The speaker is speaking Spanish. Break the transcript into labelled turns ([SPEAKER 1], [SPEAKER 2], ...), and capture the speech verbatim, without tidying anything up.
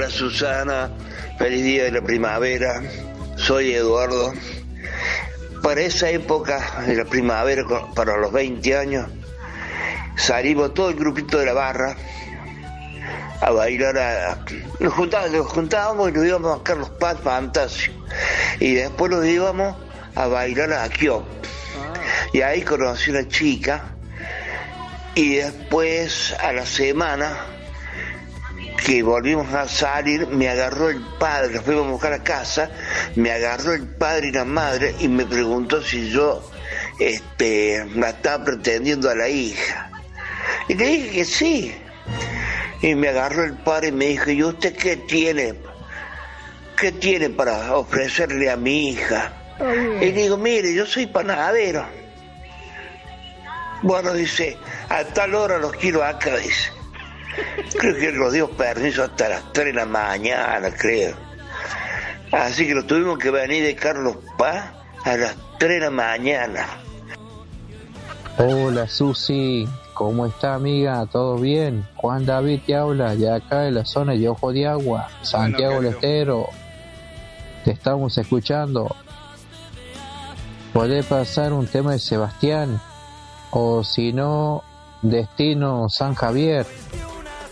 [SPEAKER 1] Hola Susana, feliz día de la primavera, soy Eduardo. Para esa época de la primavera, para los veinte años, salimos todo el grupito de la barra a bailar, a... Nos, juntábamos, nos juntábamos y nos íbamos a Carlos Paz Fantasio, y después nos íbamos a bailar a Kio. Y ahí conocí una chica, y después a la semana que volvimos a salir, me agarró el padre, nos fuimos a buscar a casa, me agarró el padre y la madre y me preguntó si yo este, la estaba pretendiendo a la hija. Y le dije que sí. Y me agarró el padre y me dijo, ¿y usted qué tiene? ¿Qué tiene para ofrecerle a mi hija? Oh, y le digo, mire, yo soy panadero. Bueno, dice, a tal hora los quiero acá, dice. Creo que nos dio permiso hasta las tres de la mañana, creo. Así que nos tuvimos que venir de Carlos Paz a las tres de la mañana.
[SPEAKER 2] Hola Susi, ¿cómo está amiga? ¿Todo bien? Juan David te habla, de acá de la zona de Ojo de Agua, Santiago del Estero. Te estamos escuchando. ¿Podés pasar un tema de Sebastián? O si no, Destino San Javier.